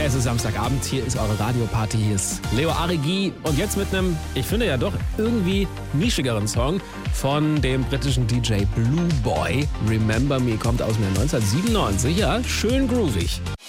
Es ist Samstagabend, hier ist eure Radioparty, hier ist Leo Arigi und jetzt mit einem, ich finde ja doch irgendwie nischigeren Song von dem britischen DJ Blue Boy. Remember Me kommt aus dem Jahr 1997, ja, schön groovig.